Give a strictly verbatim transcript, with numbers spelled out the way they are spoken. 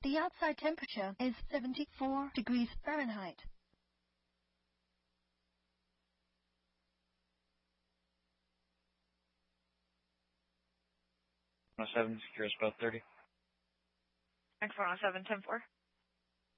The outside temperature is seventy-four degrees Fahrenheit. one oh seven, secure spell thirty. X one oh seven, ten four.